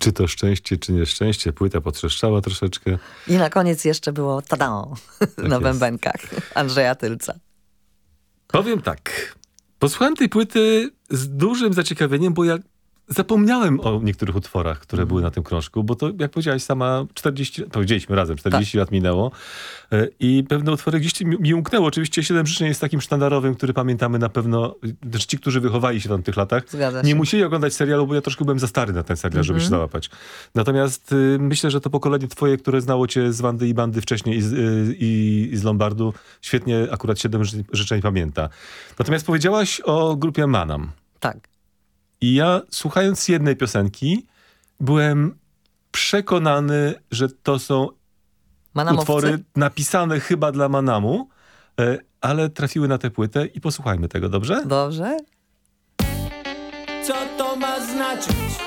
Czy to szczęście, czy nieszczęście. Płyta potrzeszczała troszeczkę. I na koniec jeszcze było tada na jest. bębenkach Andrzeja Tylca. Powiem tak. Posłuchałem tej płyty z dużym zaciekawieniem, bo ja zapomniałem o niektórych utworach, które były na tym krążku, bo to, jak powiedziałaś sama, 40, powiedzieliśmy razem, 40 lat minęło i pewne utwory gdzieś mi umknęło. Oczywiście 7 życzeń jest takim sztandarowym, który pamiętamy na pewno, też ci, którzy wychowali się w tamtych latach, Zgadza nie się. musieli oglądać serialu, bo ja troszkę byłem za stary na ten serial, żeby się załapać. Natomiast myślę, że to pokolenie twoje, które znało cię z Wandy i Bandy wcześniej i z Lombardu, świetnie akurat 7 życzeń pamięta. Natomiast powiedziałaś o grupie Manam. Tak. I ja, słuchając jednej piosenki, byłem przekonany, że to są Manamowcy? utwory napisane chyba dla Manamu, ale trafiły na tę płytę i posłuchajmy tego, dobrze? Dobrze. Co to ma znaczyć?